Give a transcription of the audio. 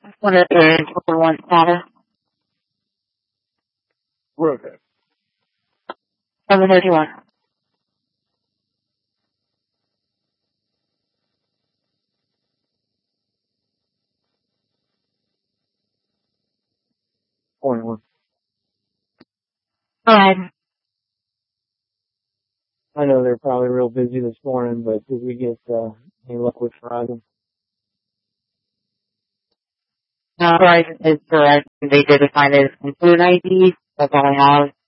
What is your triple one status? We're okay. 731. One. Alright. I know they're probably real busy this morning, but did we get any luck with Verizon? Verizon is correct. They did assign his computer ID. That's all I have.